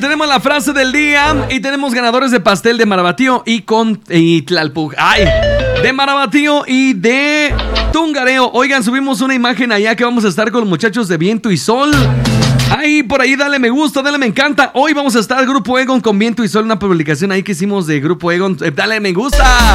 tenemos la frase del día y tenemos ganadores de pastel de Marabatío y Tlalpujagua. ¡Ay! De Marabatío y de Tungareo. Oigan, subimos una imagen allá que vamos a estar con los muchachos de Viento y Sol. Ahí, por ahí, dale me gusta, dale me encanta. Hoy vamos a estar Grupo Egon con Viento y Sol, una publicación ahí que hicimos de Grupo Egon. Dale me gusta.